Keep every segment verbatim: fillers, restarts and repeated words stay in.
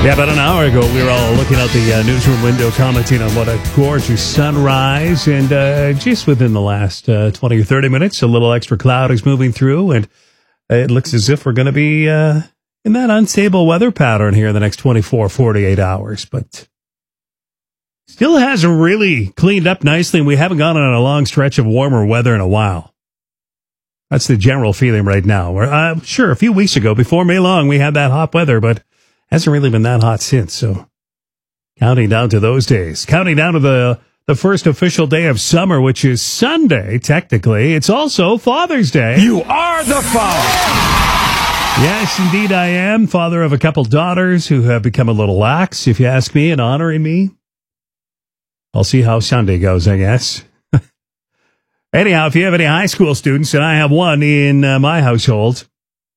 Yeah, about an hour ago, we were all looking out the uh, newsroom window, commenting on what a gorgeous sunrise. And uh, just within the last uh, twenty or thirty minutes, a little extra cloud is moving through, and it looks as if we're going to be uh, in that unstable weather pattern here in the next twenty-four, forty-eight hours. But still hasn't really cleaned up nicely, and we haven't gone on a long stretch of warmer weather in a while. That's the general feeling right now. We're, uh, sure, a few weeks ago, before May Long, we had that hot weather, but hasn't really been that hot since. So counting down to those days, counting down to the, the first official day of summer, which is Sunday, technically. It's also Father's Day. You are the father. Yes, indeed I am. Father of a couple daughters who have become a little lax, if you ask me, in honoring me. I'll see how Sunday goes, I guess. Anyhow, if you have any high school students, and I have one in uh, my household,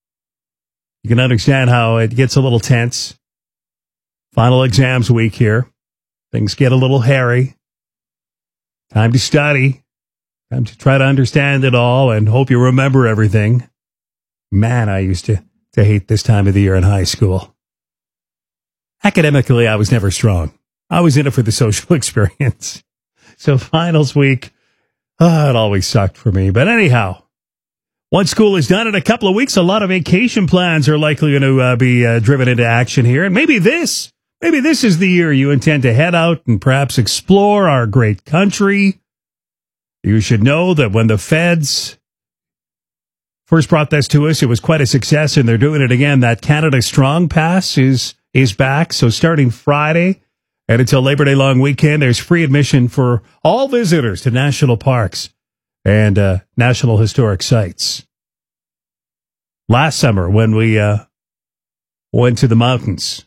you can understand how it gets a little tense. Final exams week here. Things get a little hairy. Time to study. Time to try to understand it all and hope you remember everything. Man, I used to, to hate this time of the year in high school. Academically, I was never strong. I was in it for the social experience. So finals week, oh, it always sucked for me. But anyhow, once school is done in a couple of weeks, a lot of vacation plans are likely going to uh, be uh, driven into action here. And maybe this, maybe this is the year you intend to head out and perhaps explore our great country. You should know that when the feds first brought this to us, it was quite a success, and they're doing it again. That Canada Strong Pass is is back. So starting Friday and until Labor Day long weekend, there's free admission for all visitors to national parks and uh, national historic sites. Last summer, when we uh, went to the mountains,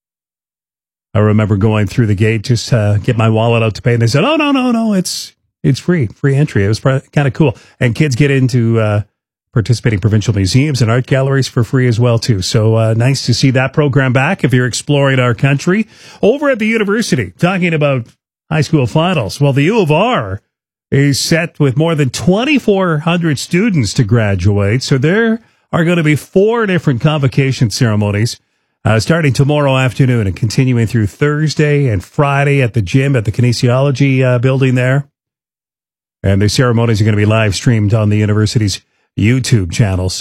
I remember going through the gate just to uh, get my wallet out to pay, and they said, oh, no, no, no, it's it's free, free entry. It was kind of cool. And kids get into uh, participating provincial museums and art galleries for free as well, too. So uh, nice to see that program back if you're exploring our country. Over at the university, talking about high school finals, well, the U of R is set with more than twenty-four hundred students to graduate. So there are going to be four different convocation ceremonies uh, starting tomorrow afternoon and continuing through Thursday and Friday at the gym at the kinesiology uh, building there. And the ceremonies are going to be live streamed on the university's YouTube channels.